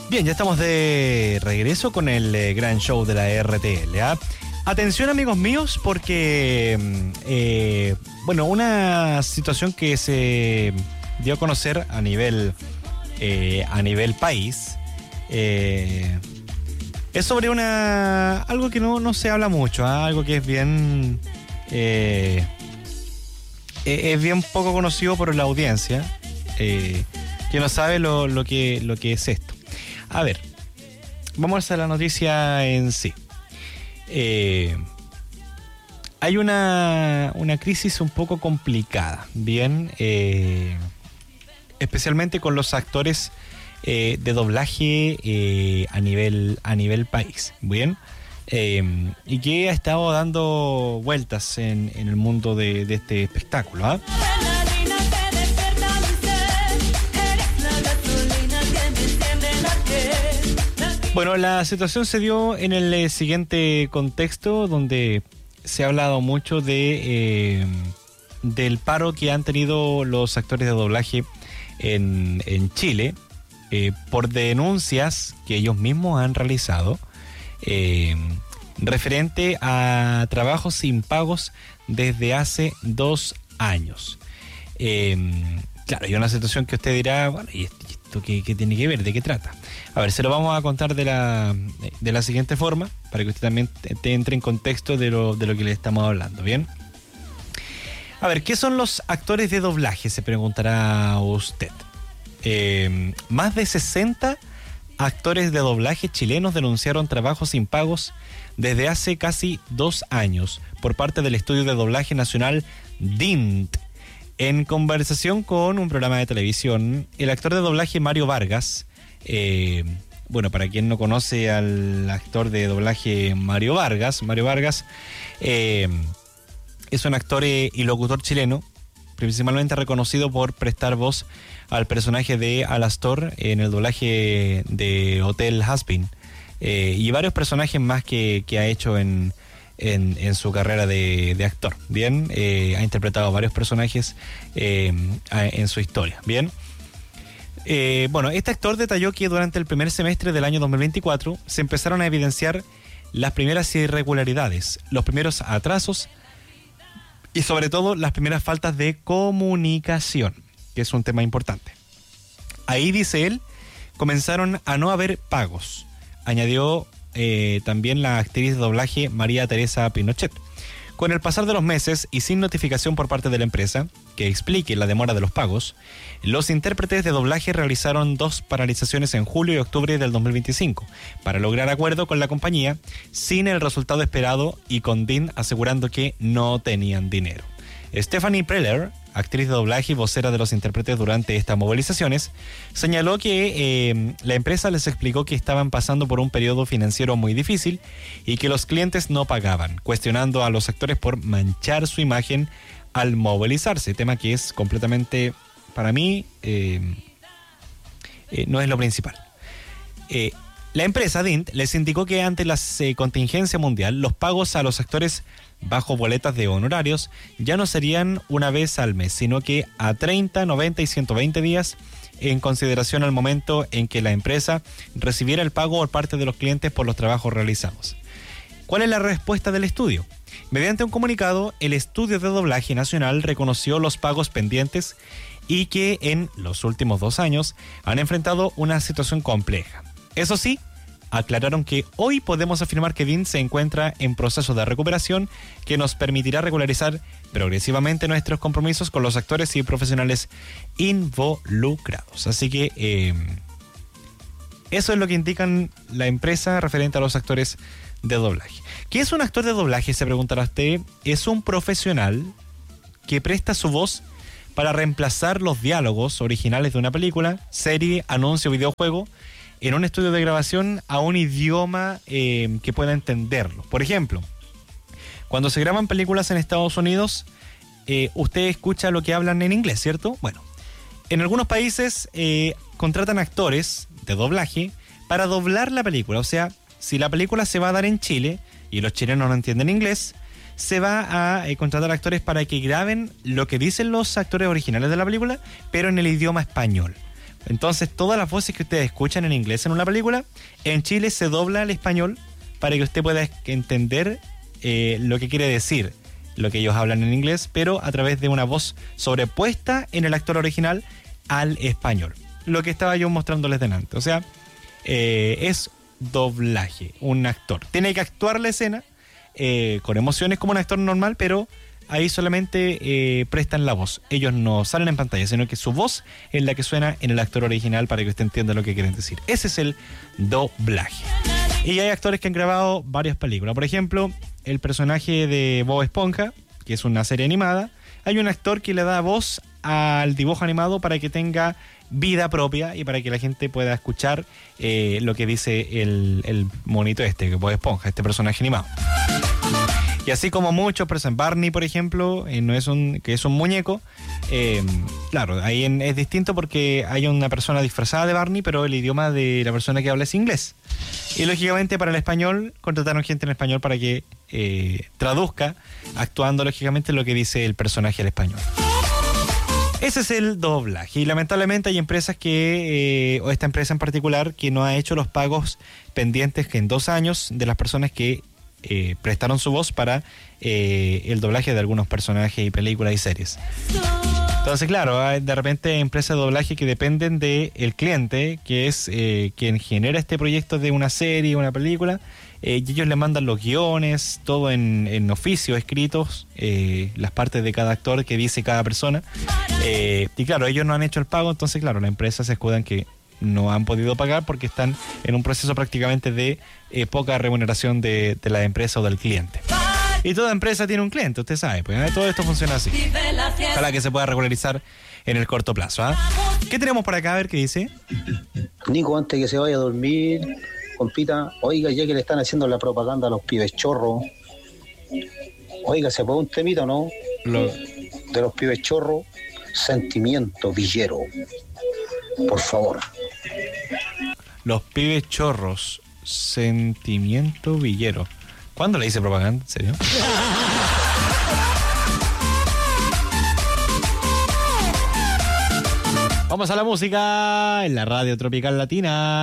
Bien, ya estamos de regreso con el gran show de la RTL. Atención, amigos míos, porque una situación que se dio a conocer a nivel país es sobre algo que no se habla mucho, algo que es bien poco conocido por la audiencia, que no sabe lo que es esto. A ver, vamos a la noticia en sí. Hay una crisis un poco complicada, bien, especialmente con los actores de doblaje a nivel país, bien, y que ha estado dando vueltas en el mundo de este espectáculo. Bueno, la situación se dio en el siguiente contexto, donde se ha hablado mucho del paro que han tenido los actores de doblaje en Chile por denuncias que ellos mismos han realizado referente a trabajos impagos desde hace 2 años. Claro, hay una situación que usted dirá, bueno, ¿y esto qué tiene que ver? ¿De qué trata? A ver, se lo vamos a contar de la siguiente forma, para que usted también entre en contexto de lo que le estamos hablando, ¿bien? A ver, ¿qué son los actores de doblaje? Se preguntará usted. Más de 60 actores de doblaje chilenos denunciaron trabajos impagos desde hace casi 2 años por parte del estudio de doblaje nacional DINT. En conversación con un programa de televisión, el actor de doblaje Mario Vargas, para quien no conoce al actor de doblaje Mario Vargas es un actor y locutor chileno, principalmente reconocido por prestar voz al personaje de Alastor en el doblaje de Hotel Hazbin, y varios personajes más que ha hecho en su carrera de actor, bien, ha interpretado varios personajes en su historia, bien. Este actor detalló que durante el primer semestre del año 2024 se empezaron a evidenciar las primeras irregularidades, los primeros atrasos y sobre todo las primeras faltas de comunicación, que es un tema importante. Ahí, dice él, comenzaron a no haber pagos, añadió también la actriz de doblaje María Teresa Pinochet. Con el pasar de los meses y sin notificación por parte de la empresa que explique la demora de los pagos, los intérpretes de doblaje realizaron 2 paralizaciones en julio y octubre del 2025 para lograr acuerdo con la compañía, sin el resultado esperado y con DIN asegurando que no tenían dinero. Stephanie Preller, actriz de doblaje y vocera de los intérpretes durante estas movilizaciones, señaló que la empresa les explicó que estaban pasando por un periodo financiero muy difícil y que los clientes no pagaban, cuestionando a los actores por manchar su imagen al movilizarse, tema que es completamente, para mí, no es lo principal. La empresa DINT les indicó que ante la contingencia mundial, los pagos a los actores bajo boletas de honorarios ya no serían una vez al mes, sino que a 30, 90 y 120 días, en consideración al momento en que la empresa recibiera el pago por parte de los clientes por los trabajos realizados. ¿Cuál es la respuesta del estudio? Mediante un comunicado, el estudio de doblaje nacional reconoció los pagos pendientes y que en los últimos 2 años han enfrentado una situación compleja. Eso sí, aclararon que hoy podemos afirmar que DIN se encuentra en proceso de recuperación que nos permitirá regularizar progresivamente nuestros compromisos con los actores y profesionales involucrados. Así que eso es lo que indican la empresa referente a los actores de doblaje. ¿Qué es un actor de doblaje? Se preguntará usted. Es un profesional que presta su voz para reemplazar los diálogos originales de una película, serie, anuncio, videojuego en un estudio de grabación a un idioma que pueda entenderlo. Por ejemplo, cuando se graban películas en Estados Unidos, usted escucha lo que hablan en inglés, ¿cierto? Bueno, en algunos países contratan actores de doblaje para doblar la película. O sea, si la película se va a dar en Chile y los chilenos no entienden inglés, se va a contratar actores para que graben lo que dicen los actores originales de la película, pero en el idioma español. Entonces, todas las voces que ustedes escuchan en inglés en una película, en Chile se dobla al español para que usted pueda entender lo que quiere decir lo que ellos hablan en inglés, pero a través de una voz sobrepuesta en el actor original al español. Lo que estaba yo mostrándoles delante. O sea, es doblaje. Un actor tiene que actuar la escena con emociones como un actor normal, pero ahí solamente prestan la voz. Ellos no salen en pantalla, sino que su voz es la que suena en el actor original para que usted entienda lo que quieren decir. Ese es el doblaje. Y hay actores que han grabado varias películas. Por ejemplo, el personaje de Bob Esponja, que es una serie animada, hay un actor que le da voz al dibujo animado para que tenga vida propia y para que la gente pueda escuchar lo que dice el monito que Bob Esponja, este personaje animado. Y así como muchos personas, Barney, por ejemplo, que es un muñeco, claro, ahí es distinto porque hay una persona disfrazada de Barney, pero el idioma de la persona que habla es inglés. Y lógicamente para el español, contrataron gente en español para que traduzca, actuando lógicamente lo que dice el personaje al español. Ese es el doblaje. Y lamentablemente hay empresas o esta empresa en particular, que no ha hecho los pagos pendientes que en 2 años de las personas que prestaron su voz para el doblaje de algunos personajes y películas y series. Entonces, claro, hay de repente empresas de doblaje que dependen del cliente, que es quien genera este proyecto de una serie, una película, y ellos le mandan los guiones, todo en oficio, escritos, las partes de cada actor que dice cada persona, y claro, ellos no han hecho el pago, entonces claro, la empresa se escuda en que no han podido pagar porque están en un proceso prácticamente de poca remuneración de la empresa o del cliente. Y toda empresa tiene un cliente, usted sabe, pues todo esto funciona así. Ojalá que se pueda regularizar en el corto plazo. ¿Qué tenemos por acá? A ver qué dice. Nico, antes que se vaya a dormir, compita, oiga, ya que le están haciendo la propaganda a los pibes chorros, oiga, ¿se puede un temita o no? De los pibes chorros, sentimiento villero, por favor. Los pibes chorros, sentimiento villero. ¿Cuándo le hice propaganda? ¿En serio? Vamos a la música en la Radio Tropical Latina.